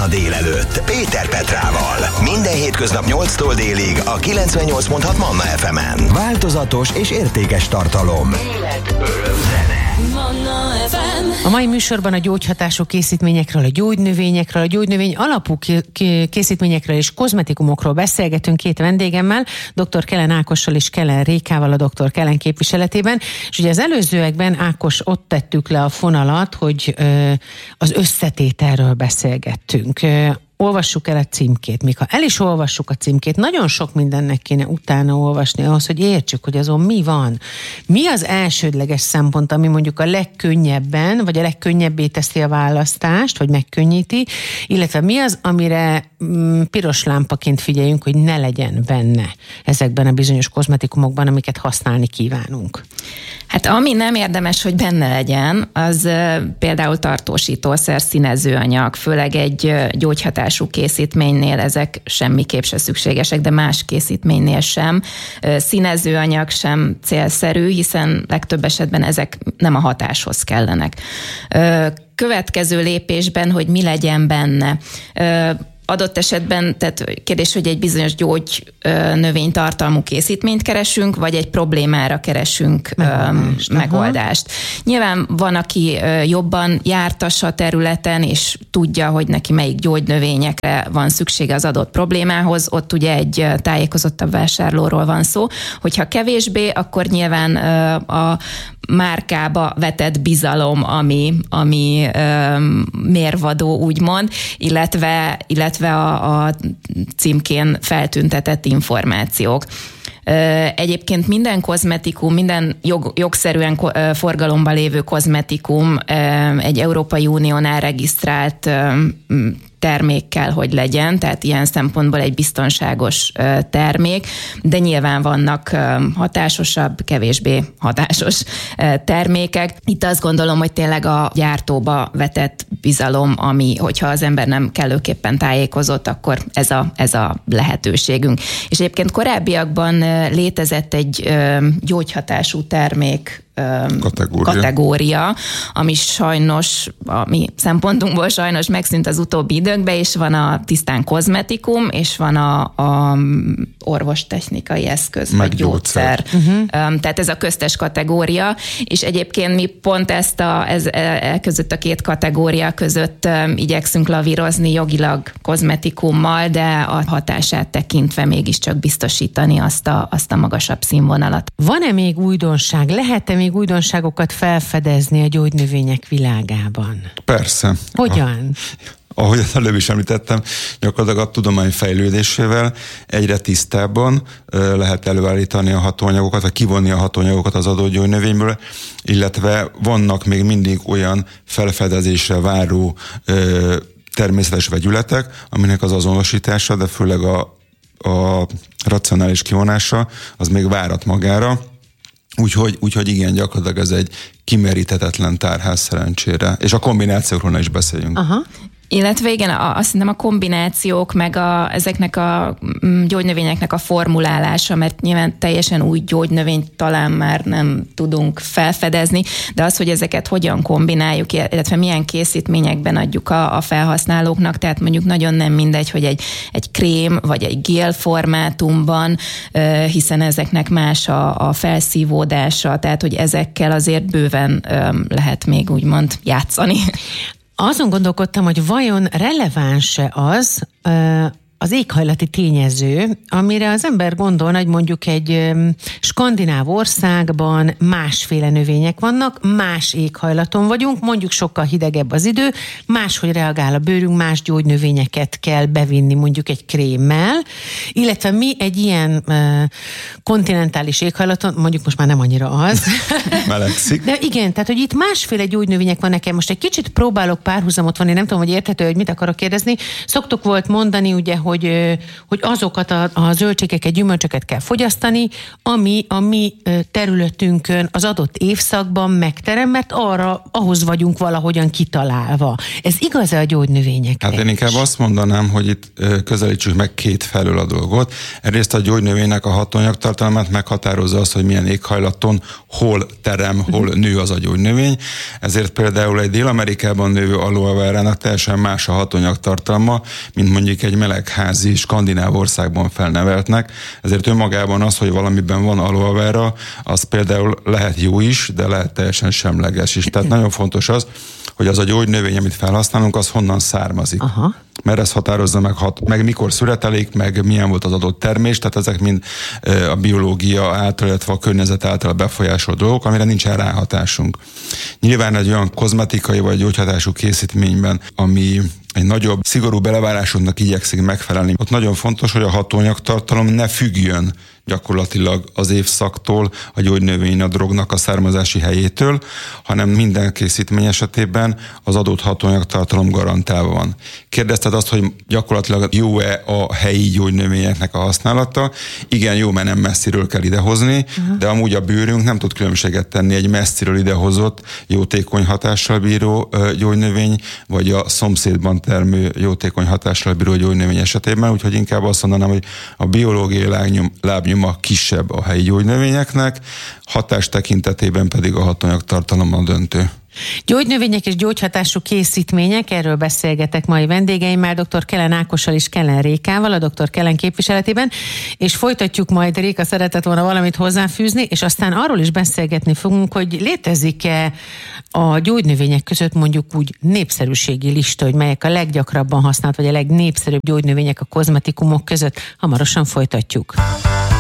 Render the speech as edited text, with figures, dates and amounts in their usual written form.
Manna délelőtt Péter Petrával. Minden hétköznap 8-tól délig a 98.6 Manna FM-en. Változatos és értékes tartalom. Élet, öröm, zene. Manna FM. A mai műsorban a gyógyhatású készítményekről, a gyógynövényekről, a gyógynövény alapú készítményekről és kozmetikumokról beszélgetünk két vendégemmel, dr. Kellen Ákossal és Kellen Rékával a Dr. Kellen képviseletében. És ugye az előzőekben, Ákos, ott tettük le a fonalat, hogy az összetételről beszélgettünk. Olvassuk el a címkét. Még ha el is olvassuk a címkét, nagyon sok mindennek kéne utána olvasni ahhoz, hogy értsük, hogy azon mi van. Mi az elsődleges szempont, ami mondjuk a legkönnyebben, vagy a legkönnyebbé teszi a választást, vagy megkönnyíti, illetve mi az, amire piros lámpaként figyeljünk, hogy ne legyen benne ezekben a bizonyos kozmetikumokban, amiket használni kívánunk. Hát ami nem érdemes, hogy benne legyen, az például tartósítószer, színezőanyag, főleg egy gyógyhatású készítménynél ezek semmiképp se szükségesek, de más készítménynél sem. Színezőanyag sem célszerű, hiszen legtöbb esetben ezek nem a hatáshoz kellenek. Következő lépésben, hogy mi legyen benne. Adott esetben, tehát kérdés, hogy egy bizonyos gyógynövénytartalmú készítményt keresünk, vagy egy problémára keresünk megoldást. Nyilván van, aki jobban jártas a területen, és tudja, hogy neki melyik gyógynövényekre van szüksége az adott problémához, ott ugye egy tájékozottabb vásárlóról van szó. Hogyha kevésbé, akkor nyilván a márkába vetett bizalom, ami mérvadó, úgymond, illetve a címkén feltüntetett információk. Egyébként minden kozmetikum, minden jogszerűen forgalomban lévő kozmetikum egy Európai Uniónál regisztrált termék kell, hogy legyen, tehát ilyen szempontból egy biztonságos termék, de nyilván vannak hatásosabb, kevésbé hatásos termékek. Itt azt gondolom, hogy tényleg a gyártóba vetett bizalom, ami, hogyha az ember nem kellőképpen tájékozott, akkor ez a lehetőségünk. És egyébként korábbiakban létezett egy gyógyhatású termék kategória, ami sajnos, a mi szempontunkból sajnos megszűnt az utóbbi időkben, és van a tisztán kozmetikum, és van a orvostechnikai eszköz, vagy gyógyszer. Tehát ez a köztes kategória, és egyébként mi pont között a két kategória között igyekszünk lavírozni jogilag kozmetikummal, de a hatását tekintve mégiscsak biztosítani azt a magasabb színvonalat. Van-e még újdonság? Lehet-e még újdonságokat felfedezni a gyógynövények világában? Persze. Hogyan? Ahogy előbb is említettem, gyakorlatilag a tudomány fejlődésével egyre tisztábban lehet előállítani a hatóanyagokat, vagy kivonni a hatóanyagokat az adott gyógynövényből, illetve vannak még mindig olyan felfedezésre váró természetes vegyületek, aminek az azonosítása, de főleg a racionális kivonása, az még várat magára. Úgyhogy igen, gyakorlatilag ez egy kimeríthetetlen tárház szerencsére. És a kombinációkról is beszéljünk. Aha. Illetve igen, azt hiszem a kombinációk, meg ezeknek a gyógynövényeknek a formulálása, mert nyilván teljesen új gyógynövényt talán már nem tudunk felfedezni, de az, hogy ezeket hogyan kombináljuk, illetve milyen készítményekben adjuk a felhasználóknak, tehát mondjuk nagyon nem mindegy, hogy egy krém vagy egy gél formátumban, hiszen ezeknek más a felszívódása, tehát hogy ezekkel azért bőven lehet még úgymond játszani. Azon gondolkodtam, hogy vajon releváns-e az éghajlati tényező, amire az ember gondolna, hogy mondjuk egy skandináv országban másféle növények vannak, más éghajlaton vagyunk, mondjuk sokkal hidegebb az idő, máshogy reagál a bőrünk, más gyógynövényeket kell bevinni mondjuk egy krémmel, illetve mi egy ilyen kontinentális éghajlaton, mondjuk most már nem annyira az. Melegszik. De igen, tehát hogy itt másféle gyógynövények van nekem. Most egy kicsit próbálok párhuzamot vonni, nem tudom, hogy érthető, hogy mit akarok kérdezni. Szoktuk volt mondani, ugye, hogy hogy azokat a zöldségeket, gyümölcsöket kell fogyasztani, ami a mi területünkön az adott évszakban megterem, mert ahhoz vagyunk valahogyan kitalálva. Ez igaz a gyógynövényekre? Hát én inkább azt mondanám, hogy itt közelítsük meg két felől a dolgot. Egyrészt a gyógynövénynek a hatóanyagtartalmát meghatározza az, hogy milyen éghajlaton, hol terem, hol nő az a gyógynövény. Ezért például egy Dél-Amerikában növő aloe verának teljesen más a hatóanyagtartalma, mint mondjuk egy melegházi skandináv országban felneveltnek. Ezért önmagában az, hogy valamiben van aloe vera, az például lehet jó is, de lehet teljesen semleges is. Tehát nagyon fontos az, hogy az a gyógynövény, amit felhasználunk, az honnan származik. Aha. Mert ez határozza meg mikor születelik, meg milyen volt az adott termés, tehát ezek mind a biológia által, illetve a környezet által befolyásolt dolgok, amire nincsen ráhatásunk. Nyilván egy olyan kozmetikai vagy gyógyhatású készítményben, ami egy nagyobb, szigorú belevárásoknak igyekszik megfelelni. Ott nagyon fontos, hogy a hatóanyagtartalom ne függjön gyakorlatilag az évszaktól, a gyógynövény, a drognak a származási helyétől, hanem minden készítmény esetében az adott hatóanyagtartalom garantálva van. Kérdezted azt, hogy gyakorlatilag jó-e a helyi gyógynövényeknek a használata? Igen, jó, mert nem messziről kell idehozni, de amúgy a bőrünk nem tud különbséget tenni egy messziről idehozott, jótékony hatással bíró gyógynövény, vagy a szomszédban termő jótékony hatással bíró gyógynövény esetében, úgyhogy inkább azt mondanám, hogy a biológiai lábnyoma kisebb a helyi gyógynövényeknek, hatás tekintetében pedig a hatóanyagtartalom a döntő. Gyógynövények és gyógyhatású készítmények, erről beszélgetek mai vendégeimmel, dr. Kellen Ákossal és Kellen Rékával, a dr. Kellen képviseletében, és folytatjuk majd, Réka szeretett volna valamit hozzáfűzni, és aztán arról is beszélgetni fogunk, hogy létezik-e a gyógynövények között mondjuk úgy népszerűségi lista, hogy melyek a leggyakrabban használt, vagy a legnépszerűbb gyógynövények a kozmetikumok között. Hamarosan folytatjuk.